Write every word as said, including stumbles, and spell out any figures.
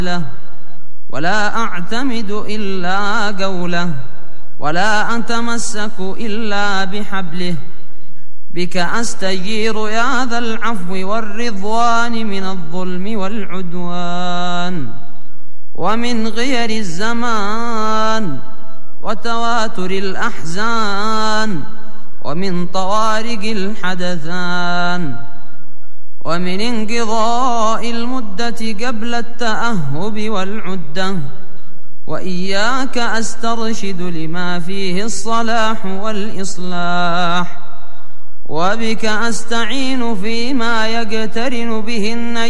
له، ولا أعتمد إلا قوله، ولا أتمسك إلا بحبله. بك أستجير يا ذا العفو والرضوان من الظلم والعدوان، ومن غير الزمان، وتواتر الأحزان، ومن طوارق الحدثان، ومن انقضاء المدة قبل التأهب والعدة. وإياك أسترشد لما فيه الصلاح والإصلاح، وبك أستعين فيما يقترن به النجاح